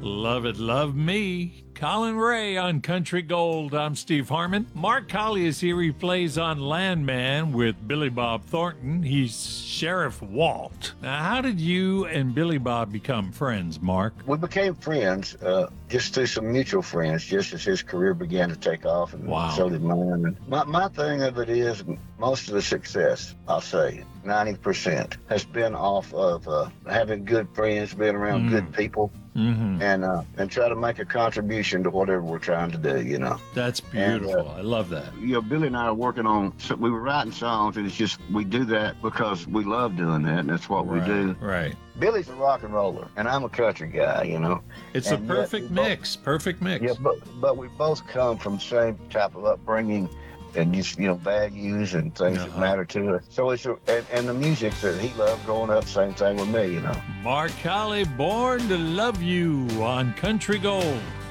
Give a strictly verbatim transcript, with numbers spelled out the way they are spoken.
Love it, love me. Colin Ray on Country Gold. I'm Steve Harmon. Mark Colley is here. He plays on Landman with Billy Bob Thornton. He's Sheriff Walt. Now, how did you and Billy Bob become friends, Mark? We became friends uh, just through some mutual friends, just as his career began to take off, and wow. so did mine. And my, my thing of it is most of the success, I'll say, ninety percent, has been off of uh, having good friends, being around mm. good people. Mm-hmm. And uh, and try to make a contribution to whatever we're trying to do, you know. That's beautiful. And, uh, I love that. You know, Billy and I are working on, so we were writing songs, and it's just, we do that because we love doing that, and that's what right, we do. Right. Billy's a rock and roller, and I'm a country guy, you know. It's and a perfect mix, both, perfect mix. Yeah, but, but we both come from the same type of upbringing, and just, you know, values and things uh-huh. that matter to us. So it's, a, and, and the music that he loved growing up, same thing with me, you know. Mark Colley, Born to Love You on Country Gold.